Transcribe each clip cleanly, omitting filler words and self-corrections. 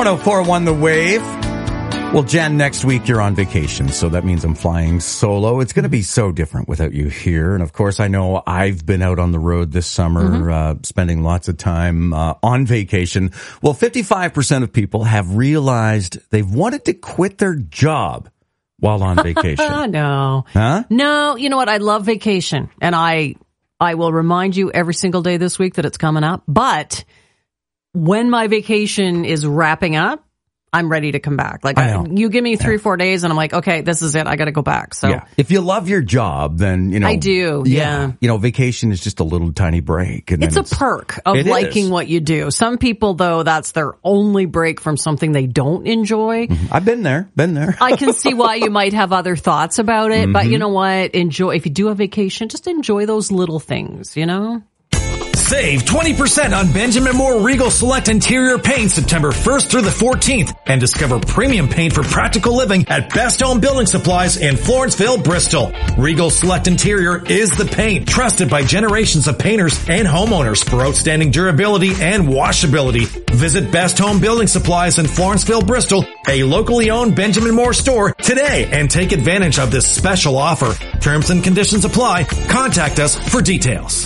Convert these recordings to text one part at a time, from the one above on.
104.1 The Wave. Well, Jen, next week you're on vacation, so that means I'm flying solo. It's going to be so different without you here. And of course, I know I've been out on the road this summer, spending lots of time on vacation. Well, 55% of people have realized they've wanted to quit their job while on vacation. No. Huh? No, you know what? I love vacation, and I will remind you every single day this week that it's coming up. But when my vacation is wrapping up, I'm ready to come back. Like, you give me 3 or 4 days and I'm like, okay, this is it. I got to go back. So yeah. If you love your job, then, you know. I do. Yeah. You know, vacation is just a little tiny break. And it's a perk of liking what you do. Some people, though, that's their only break from something they don't enjoy. I've been there. I can see why you might have other thoughts about it. But you know what? If you do a vacation, just enjoy those little things, you know? Save 20% on Benjamin Moore Regal Select Interior Paint September 1st through the 14th and discover premium paint for practical living at Best Home Building Supplies in Florenceville, Bristol. Regal Select Interior is the paint trusted by generations of painters and homeowners for outstanding durability and washability. Visit Best Home Building Supplies in Florenceville, Bristol, a locally owned Benjamin Moore store today and take advantage of this special offer. Terms and conditions apply. Contact us for details.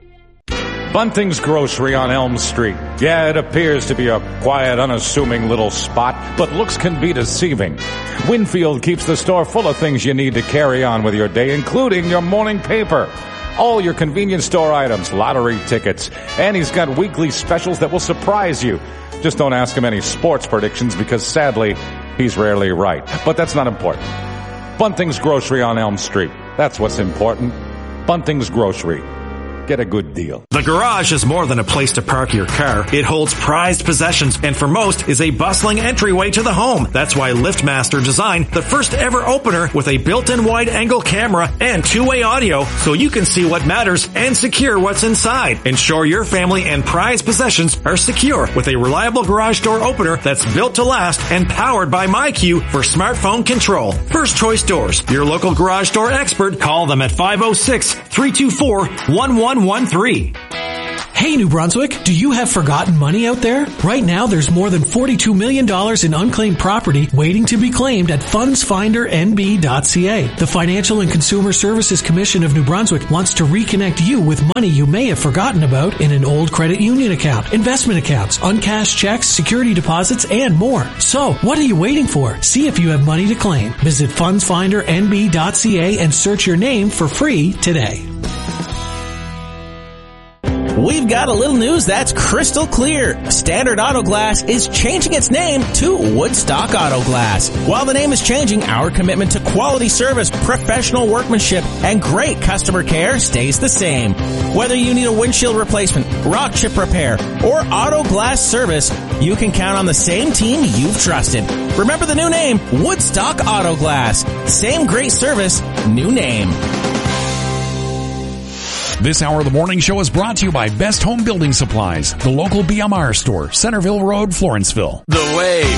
Bunting's Grocery on Elm Street. Yeah, it appears to be a quiet, unassuming little spot, but looks can be deceiving. Winfield keeps the store full of things you need to carry on with your day, including your morning paper, all your convenience store items, lottery tickets, and he's got weekly specials that will surprise you. Just don't ask him any sports predictions because, sadly, he's rarely right. But that's not important. Bunting's Grocery on Elm Street. That's what's important. Bunting's Grocery. Get a good deal. The garage is more than a place to park your car. It holds prized possessions and for most is a bustling entryway to the home. That's why LiftMaster designed the first ever opener with a built-in wide-angle camera and two-way audio so you can see what matters and secure what's inside. Ensure your family and prized possessions are secure with a reliable garage door opener that's built to last and powered by MyQ for smartphone control. First Choice Doors, your local garage door expert. Call them at 506-324-1113. Hey, New Brunswick, do you have forgotten money out there? Right now, there's more than $42 million in unclaimed property waiting to be claimed at fundsfindernb.ca. The Financial and Consumer Services Commission of New Brunswick wants to reconnect you with money you may have forgotten about in an old credit union account, investment accounts, uncashed checks, security deposits, and more. So, what are you waiting for? See if you have money to claim. Visit fundsfindernb.ca and search your name for free today. We've got a little news that's crystal clear. Standard Auto Glass is changing its name to Woodstock Auto Glass. While the name is changing, our commitment to quality service, professional workmanship, and great customer care stays the same. Whether you need a windshield replacement, rock chip repair, or auto glass service, you can count on the same team you've trusted. Remember the new name, Woodstock Auto Glass. Same great service, new name. This hour of the morning show is brought to you by Best Home Building Supplies, the local BMR store, Centerville Road, Florenceville. The Wave.